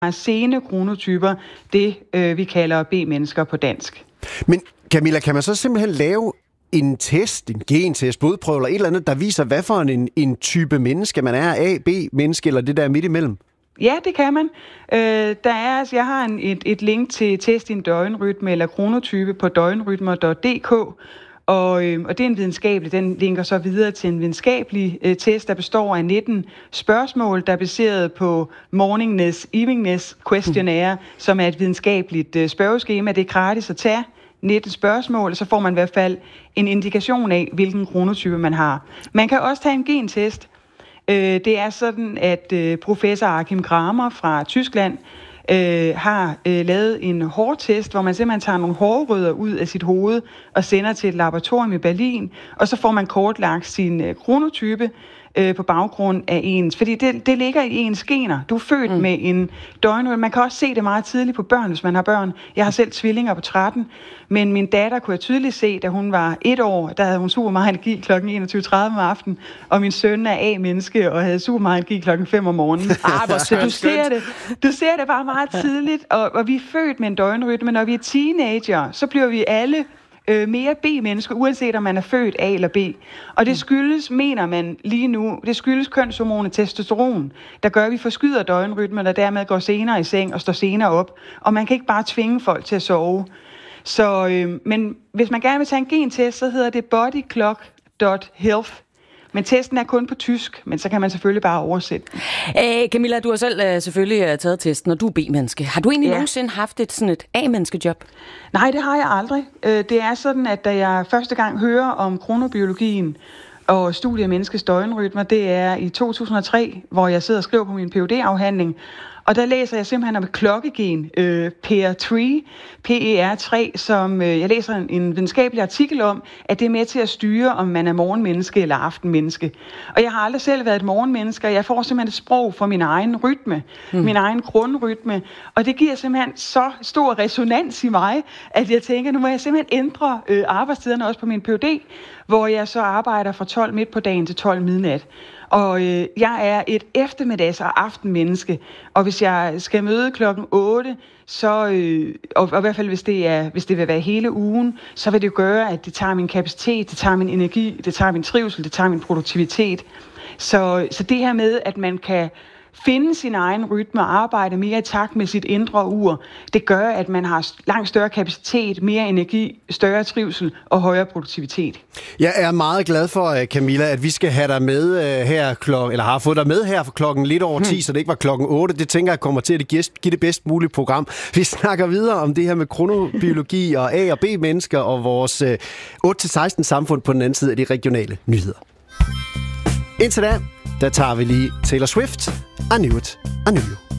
sene kronotyper, det vi kalder B-mennesker på dansk. Men Camilla, kan man så simpelthen lave en test, en gentest, blodprøve eller et eller andet, der viser, hvad for en type menneske man er, A, B-menneske eller det der midt imellem? Ja, det kan man. Jeg har et link til test i en døgnrytme eller kronotype på døgnrytmer.dk, og det er en videnskabelig, den linker så videre til en videnskabelig test, der består af 19 spørgsmål, der er baseret på morningness, eveningness questionnaire, som er et videnskabeligt spørgeskema. Det er gratis at tage 19 spørgsmål, og så får man i hvert fald en indikation af, hvilken kronotype man har. Man kan også tage en gentest. Det er sådan, at professor Achim Kramer fra Tyskland har lavet en hårtest, hvor man simpelthen tager nogle hårrødder ud af sit hoved og sender til et laboratorium i Berlin, og så får man kortlagt sin kronotype på baggrund af ens, fordi det ligger i ens gener. Du er født med en døgnrytme. Man kan også se det meget tidligt på børn, hvis man har børn. Jeg har selv tvillinger på 13, men min datter kunne jeg tydeligt se, da hun var 1 år, der havde hun super meget energi kl. 21.30 om aftenen, og min søn er A-menneske og havde super meget energi kl. 5 om morgenen. Så du ser det bare meget tidligt, og vi er født med en døgnrytme. Når vi er teenager, så bliver vi alle mere B-mennesker, uanset om man er født A eller B. Og det skyldes, mener man lige nu, det skyldes kønshormonet testosteron, der gør, at vi forskyder døgnrytmen, og dermed går senere i seng og står senere op. Og man kan ikke bare tvinge folk til at sove. Så, men hvis man gerne vil tage en gentest, så hedder det bodyclock.health. Men testen er kun på tysk, men så kan man selvfølgelig bare oversætte den. Camilla, du har selv selvfølgelig taget testen, og du er B-menneske. Har du egentlig nogensinde haft sådan et A-menneskejob? Nej, det har jeg aldrig. Det er sådan, at da jeg første gang hører om kronobiologien og studiet af menneskets døgnrytmer, det er i 2003, hvor jeg sidder og skriver på min Ph.D.-afhandling. Og der læser jeg simpelthen om et klokkegen, PER3, som jeg læser en videnskabelig artikel om, at det er med til at styre, om man er morgenmenneske eller aftenmenneske. Og jeg har aldrig selv været et morgenmenneske, og jeg får simpelthen et sprog for min egen rytme, min egen grundrytme. Og det giver simpelthen så stor resonans i mig, at jeg tænker, nu må jeg simpelthen ændre arbejdstiderne også på min Ph.D., hvor jeg så arbejder fra 12 midt på dagen til 12 midnat. Og jeg er et eftermiddags- og aftenmenneske, og hvis jeg skal møde klokken 8, så, og i hvert fald hvis det vil være hele ugen, så vil det gøre, at det tager min kapacitet, det tager min energi, det tager min trivsel, det tager min produktivitet. Så det her med, at man kan finde sin egen rytme og arbejde mere i takt med sit indre ur, det gør, at man har langt større kapacitet, mere energi, større trivsel og højere produktivitet. Jeg er meget glad for, Camilla, at vi skal have dig med eller har fået dig med her for klokken lidt over 10, så det ikke var klokken 8. Det tænker jeg kommer til at give det bedst mulige program. Vi snakker videre om det her med kronobiologi og A- og B-mennesker og vores 8-16 samfund på den anden side af de regionale nyheder. Indtil da, der tager vi lige Taylor Swift. I Knew It, I Knew You.